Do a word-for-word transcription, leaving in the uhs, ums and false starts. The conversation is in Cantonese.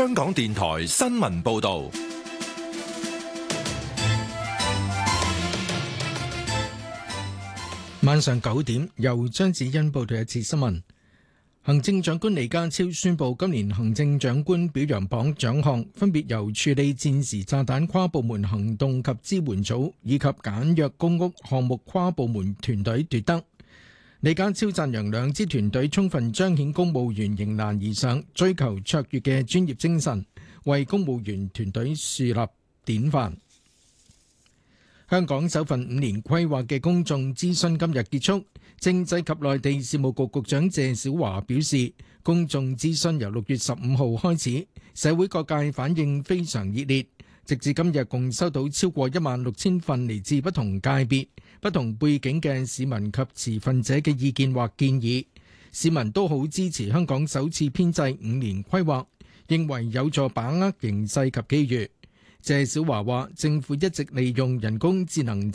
香港電台新聞報道。 晚上九點，由張子欣報道一次新聞。行政長官李家超宣布，今年行政長官表揚榜獎項分別由處理戰時炸彈跨部門行動及支援組以及簡約公屋項目跨部門團隊奪得。李家超讚揚兩支團隊充分彰顯公務員迎難而上、追求卓越嘅專業精神，為公務員團隊樹立典範。香港首份五年規劃嘅公眾諮詢今日結束，政制及內地事務局局長謝小華表示，公眾諮詢由六月十五號開始，社會各界反應非常熱烈，直至今日共收到超過一萬六千份嚟自不同界別、不同背景嘅市民及持份者嘅意見或建議，市民都好支持香港首次編制五年規劃，認為有助把握形勢及機遇。謝小華話：政府一直利用人工智能